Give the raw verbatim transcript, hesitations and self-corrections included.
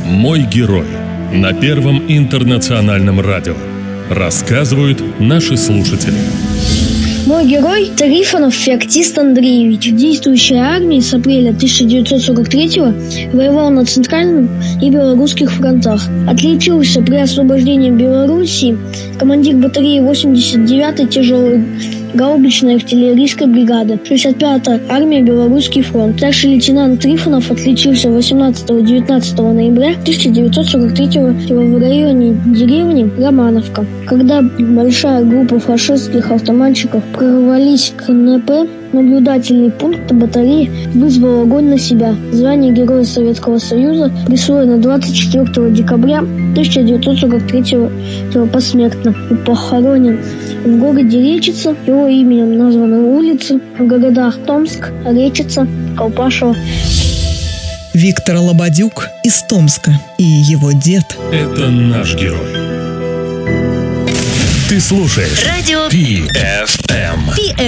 «Мой герой» на Первом интернациональном радио. Рассказывают наши слушатели. Мой герой – Трифонов Феоктист Андреевич. В действующей армии с апреля тысяча девятьсот сорок третьего воевал на Центральном и Белорусских фронтах. Отличился при освобождении Белоруссии командир батареи восемьдесят девятой тяжелой гаубичной артиллерийской бригады, шестьдесят пятая армия Белорусский фронт. Старший лейтенант Трифонов отличился восемнадцатого-девятнадцатого ноября тысяча девятьсот сорок третьего в районе деревни Романовка, когда большая группа фашистских автоматчиков прорвались к эн пэ. Наблюдательный пункт батареи вызвал огонь на себя. Звание Героя Советского Союза присвоено двадцать четвёртого декабря тысяча девятьсот сорок третьего посмертно и похоронен в городе Речица. Его именем названы улицы в городах Томск, Речица, Колпашево. Виктор Лободюк из Томска и его дед. Это наш герой. Ты слушаешь Радио Пи Эф Эм. Пи Эф